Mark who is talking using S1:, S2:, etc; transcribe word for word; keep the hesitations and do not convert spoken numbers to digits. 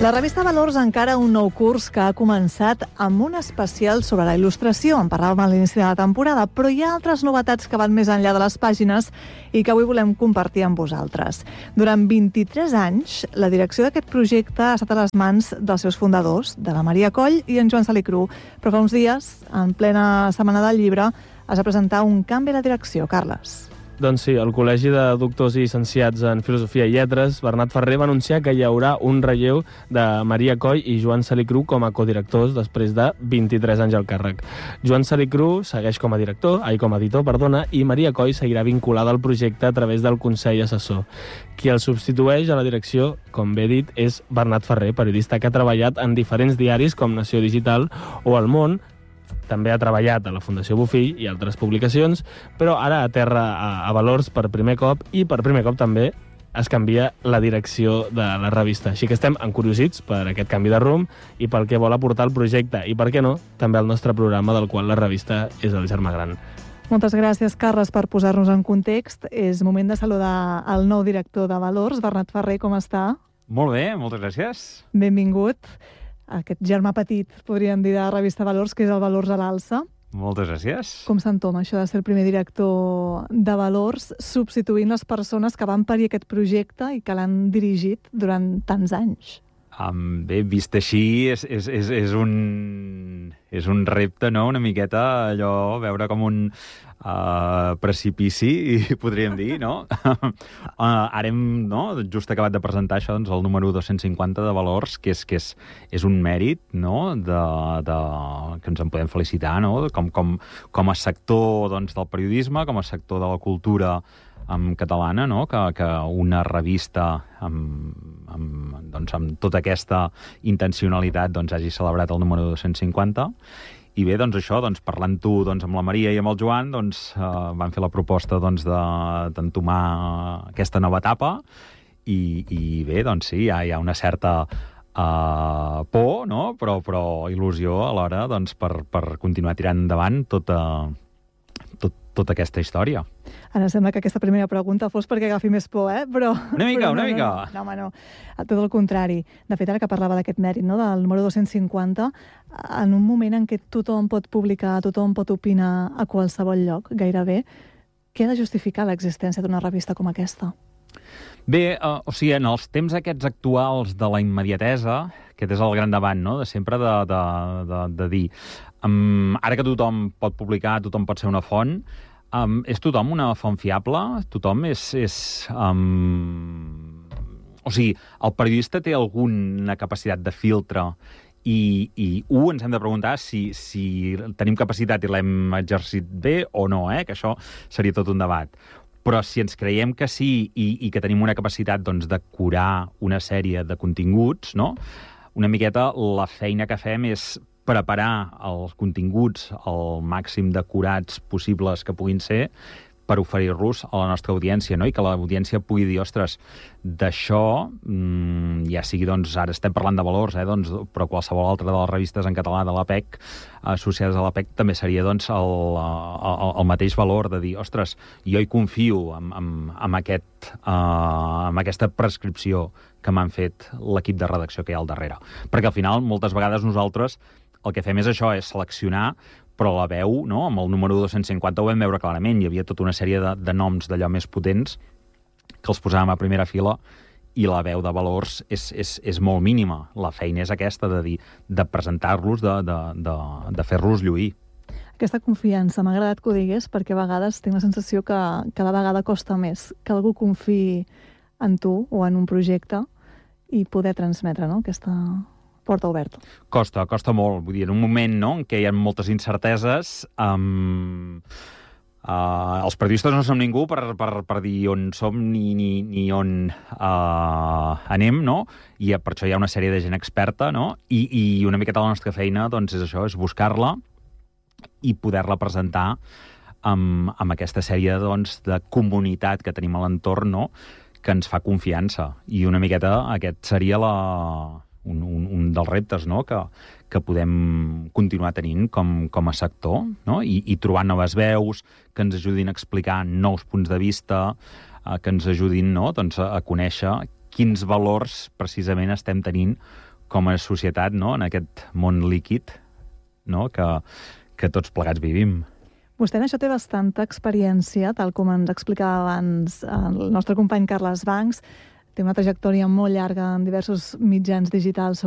S1: La revista Valors encara un nou curs que ha començat amb un especial sobre la il·lustració. En parlàvem a l'inici de la temporada, però hi ha altres novetats que van més enllà de les pàgines i que avui volem compartir amb vosaltres. Durant vint-i-tres anys, la direcció d'aquest projecte ha estat a les mans dels seus fundadors, de la Maria Coll i en Joan Salicru. Però fa uns dies, en plena Setmana del Llibre, es va presentar un canvi a la direcció. Carles.
S2: Doncs sí, el Col·legi de Doctors i Llicenciats en Filosofia i Lletres, Bernat Ferrer, va anunciar que hi haurà un relleu de Maria Coll i Joan Salicru com a codirectors després de vint-i-tres anys al càrrec. Joan Salicru segueix com a director, ai, com a editor, perdona, i Maria Coll seguirà vinculada al projecte a través del Consell Assessor. Qui el substitueix a la direcció, com bé dit, és Bernat Ferrer, periodista que ha treballat en diferents diaris com Nació Digital o El Món. També ha treballat a la Fundació Bofill i altres publicacions, però ara aterra a, a Valors per primer cop i per primer cop també es canvia la direcció de la revista. Així que estem encuriosits per aquest canvi de rumb i pel que vol aportar el projecte i, per què no, també el nostre programa del qual la revista és el germà gran.
S1: Moltes gràcies, Carles, per posar-nos en context. És moment de saludar el nou director de Valors, Bernat Ferrer. Com està?
S3: Molt bé, moltes gràcies.
S1: Benvingut. Aquest germà petit, podríem dir, de la revista Valors, que és el Valors a l'alça.
S3: Moltes gràcies.
S1: Com s'entoma això de ser el primer director de Valors, substituint les persones que van parir aquest projecte i que l'han dirigit durant tants anys?
S3: Um, bé, vist així, és, és, és, és, un, és un repte, no?, una miqueta allò, veure com un uh, precipici, podríem dir, no? uh, ara hem, no?, just acabat de presentar això, doncs, el número dos-cents cinquanta de Valors, que és, que és, és un mèrit, no?, de, de, que ens en podem felicitar, no?, com, com, com a sector, doncs, del periodisme, com a sector de la cultura um, catalana, no?, que, que una revista amb, amb, doncs, amb tota aquesta intencionalitat doncs, hagi celebrat el número dos-cents cinquanta. I bé, doncs això, doncs, parlant-ho doncs, amb la Maria i amb el Joan, doncs, eh, van fer la proposta doncs, de, d'entomar aquesta nova etapa i, i bé, doncs sí, hi ha, hi ha una certa uh, por, no?, però, però il·lusió alhora doncs, per, per continuar tirant endavant tota, tot, tota aquesta història.
S1: Ara sembla que aquesta primera pregunta fos perquè agafi més por, eh? Però,
S3: una mica,
S1: però no,
S3: una mica.
S1: No, no, home, no. Tot el contrari. De fet, ara que parlava d'aquest mèrit, no?, del número dos-cents cinquanta, en un moment en què tothom pot publicar, tothom pot opinar a qualsevol lloc, gairebé, què ha de justificar l'existència d'una revista com aquesta?
S3: Bé, uh, o sigui, en els temps aquests actuals de la immediatesa, aquest és el gran debat, no?, de sempre de, de, de, de dir um, ara que tothom pot publicar, tothom pot ser una font, Um, és tothom una font fiable? Tothom és... és um... O sigui, el periodista té alguna capacitat de filtre i, i u, ens hem de preguntar si, si tenim capacitat i l'hem exercit bé o no, eh? Que això seria tot un debat. Però si ens creiem que sí i, i que tenim una capacitat doncs, de curar una sèrie de continguts, no?, una miqueta la feina que fem és preparar els continguts el màxim de curats possibles que puguin ser per oferir-los a la nostra audiència, no? I que l'audiència pugui dir, ostres, d'això, mmm, ja sigui, doncs, ara estem parlant de Valors, eh, doncs, però qualsevol altra de les revistes en català de l'A P E C, associades a l'A P E C, també seria, doncs, el, el, el mateix valor de dir, ostres, jo hi confio en, en, en, aquest, uh, en aquesta prescripció que m'han fet l'equip de redacció que hi ha al darrere. Perquè, al final, moltes vegades nosaltres el que fem és això, és seleccionar, però la veu, no?, amb el número dos-cents cinquanta ho vam veure clarament, hi havia tota una sèrie de, de noms d'allò més potents que els posàvem a primera fila i la veu de Valors és, és, és molt mínima. La feina és aquesta, de dir, de presentar-los, de, de, de, de fer-los lluir.
S1: Aquesta confiança, m'ha agradat que ho digués, perquè a vegades tinc la sensació que cada vegada costa més que algú confiï en tu o en un projecte i poder transmetre, no?, aquesta porta oberta. Costa,
S3: costa molt. Vull dir, en un moment, no?, en què hi ha moltes incerteses, um, uh, els periodistes no som ningú per, per, per dir on som ni, ni, ni on uh, anem, no? I per això hi ha una sèrie de gent experta, no? I, i una miqueta la nostra feina, doncs, és això, és buscar-la i poder-la presentar amb, amb aquesta sèrie, doncs, de comunitat que tenim a l'entorn, no?, que ens fa confiança. I una miqueta aquest seria la... Un, un, un dels reptes, no?, que, que podem continuar tenint com, com a sector, no?, I, i trobar noves veus que ens ajudin a explicar nous punts de vista, eh, que ens ajudin, no?, doncs, a, a conèixer quins valors precisament estem tenint com a societat, no?, en aquest món líquid, no?, que, que tots plegats vivim.
S1: Vostè en això té bastanta experiència, tal com ens explicava abans el nostre company Carles Bancs. Té una trajectòria molt llarga en diversos mitjans digitals